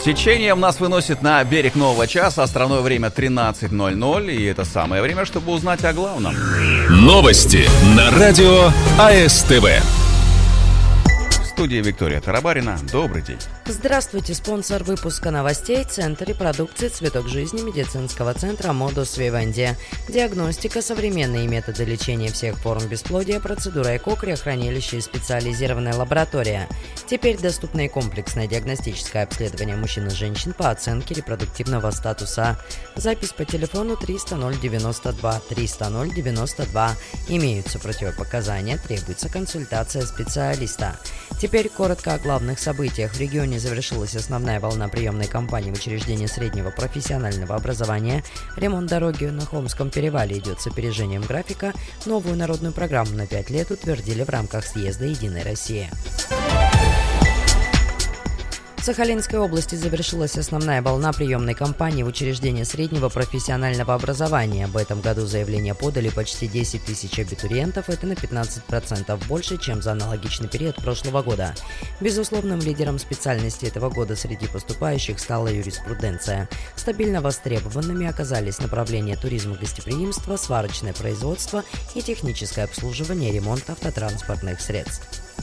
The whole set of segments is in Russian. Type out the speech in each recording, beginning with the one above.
Течением нас выносит на берег нового часа, островное время 13:00, и это самое время, чтобы узнать о главном. Новости на радио АСТВ. В студии Виктория Тарабарина. Добрый день. Здравствуйте, спонсор выпуска новостей – Центр репродукции «Цветок жизни» медицинского центра «Модус Вивенди». Диагностика, современные методы лечения всех форм бесплодия, процедура ЭКО, криохранилище и специализированная лаборатория. Теперь доступно и комплексное диагностическое обследование мужчин и женщин по оценке репродуктивного статуса. Запись по телефону 300 092 300 092. Имеются противопоказания, требуется консультация специалиста. Теперь коротко о главных событиях. В регионе завершилась основная волна приемной кампании в учреждении среднего профессионального образования. Ремонт дороги на Холмском перевале идет с опережением графика. Новую народную программу на 5 лет утвердили в рамках съезда «Единой России». В Сахалинской области завершилась основная волна приемной кампании в учреждении среднего профессионального образования. В этом году заявления подали почти 10 тысяч абитуриентов, это на 15% больше, чем за аналогичный период прошлого года. Безусловным лидером специальности этого года среди поступающих стала юриспруденция. Стабильно востребованными оказались направления туризм и гостеприимство, сварочное производство и техническое обслуживание и ремонт автотранспортных средств.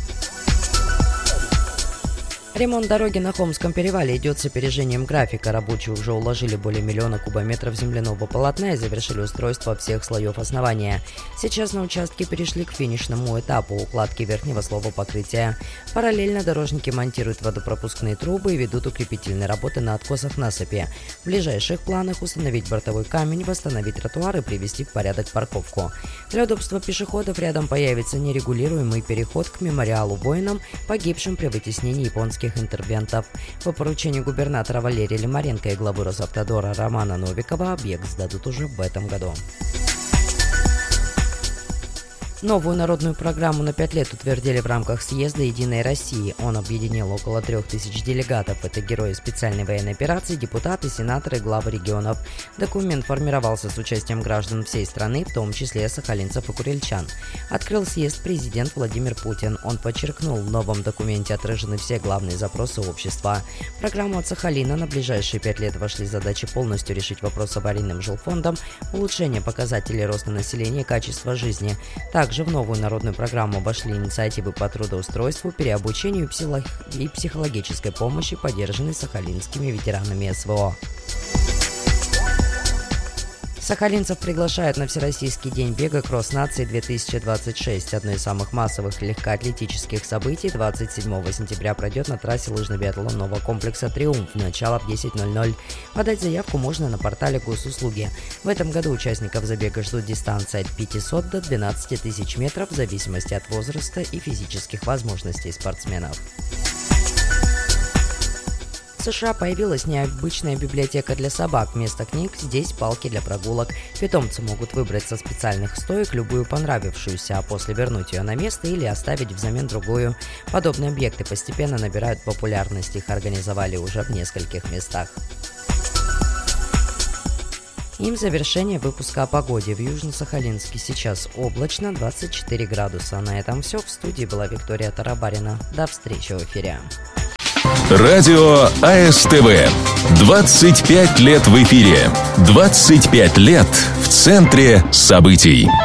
Ремонт дороги на Холмском перевале идет с опережением графика. Рабочие уже уложили более 1 миллиона кубометров земляного полотна и завершили устройство всех слоев основания. Сейчас на участке перешли к финишному этапу укладки верхнего слоя покрытия. Параллельно дорожники монтируют водопропускные трубы и ведут укрепительные работы на откосах насыпи. В ближайших планах установить бортовой камень, восстановить тротуар и привести в порядок парковку. Для удобства пешеходов рядом появится нерегулируемый переход к мемориалу воинам, погибшим при вытеснении японских интервентов. По поручению губернатора Валерия Лимаренко и главы Росавтодора Романа Новикова объект сдадут уже в этом году. Новую народную программу на 5 лет утвердили в рамках съезда «Единой России». Он объединил около 3000 делегатов. Это герои специальной военной операции, депутаты, сенаторы, главы регионов. Документ формировался с участием граждан всей страны, в том числе сахалинцев и курильчан. Открыл съезд президент Владимир Путин. Он подчеркнул, в новом документе отражены все главные запросы общества. В программу от Сахалина на ближайшие 5 лет вошли задачи полностью решить вопрос аварийным жилфондом, улучшение показателей роста населения и качества жизни. Также в новую народную программу вошли инициативы по трудоустройству, переобучению и психологической помощи, поддержанной сахалинскими ветеранами СВО. Сахалинцев приглашают на Всероссийский день бега «Кросс нации 2026». Одно из самых массовых легкоатлетических событий 27 сентября пройдет на трассе лыжно-биатлонного комплекса «Триумф». Начало в 10:00. Подать заявку можно на портале госуслуги. В этом году участников забега ждут дистанции от 500 до 12 тысяч метров в зависимости от возраста и физических возможностей спортсменов. В США появилась необычная библиотека для собак. Вместо книг здесь палки для прогулок. Питомцы могут выбрать со специальных стоек любую понравившуюся, а после вернуть ее на место или оставить взамен другую. Подобные объекты постепенно набирают популярность. Их организовали уже в нескольких местах. Им завершение выпуска о погоде. В Южно-Сахалинске сейчас облачно, 24 градуса. На этом все. В студии была Виктория Тарабарина. До встречи в эфире. Радио АСТВ. 25 лет в эфире. 25 лет в центре событий.